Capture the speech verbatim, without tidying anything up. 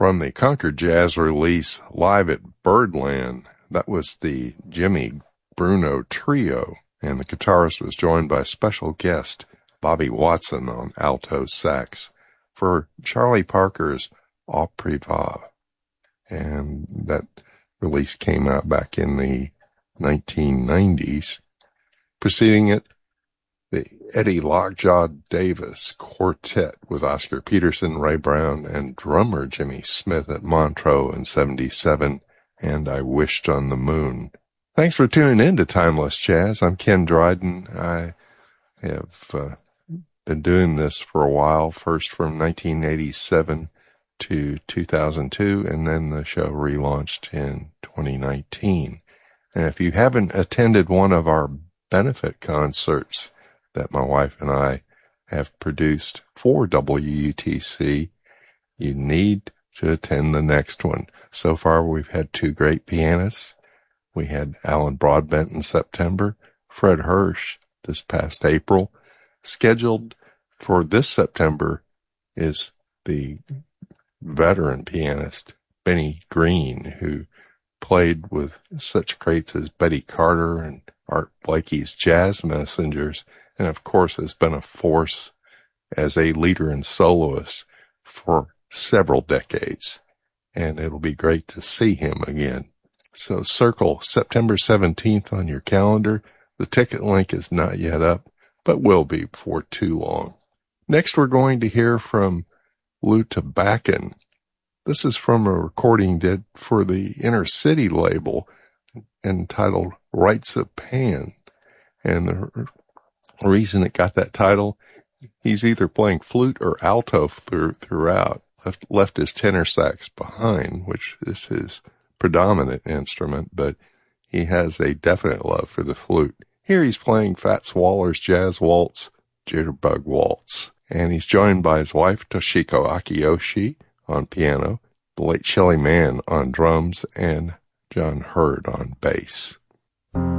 from the Concord Jazz release Live at Birdland. That was the Jimmy Bruno Trio, and the guitarist was joined by special guest Bobby Watson on alto sax for Charlie Parker's Au Privat. And that release came out back in the nineteen nineties. Preceding it, the Eddie Lockjaw Davis Quartet with Oscar Peterson, Ray Brown, and drummer Jimmy Smith at Montreux in seventy-seven, and I Wished on the Moon. Thanks for tuning in to Timeless Jazz. I'm Ken Dryden. I have uh, been doing this for a while, first from nineteen eighty-seven to two thousand two, and then the show relaunched in twenty nineteen. And if you haven't attended one of our benefit concerts that my wife and I have produced for W U T C, you need to attend the next one. So far, we've had two great pianists. We had Alan Broadbent in September, Fred Hirsch this past April. Scheduled for this September is the veteran pianist Benny Green, who played with such greats as Betty Carter and Art Blakey's Jazz Messengers, and of course has been a force as a leader and soloist for several decades. And it'll be great to see him again. So circle September seventeenth on your calendar. The ticket link is not yet up, but will be before too long. Next, we're going to hear from Lou Tabakin. This is from a recording did for the Inner City label entitled Rites of Pan. And the reason it got that title, he's either playing flute or alto through, throughout, left, left his tenor sax behind, which is his predominant instrument, but he has a definite love for the flute. Here he's playing Fats Waller's Jazz Waltz, Jitterbug Waltz, and he's joined by his wife, Toshiko Akiyoshi, on piano, the late Shelly Manne on drums, and John Hurd on bass.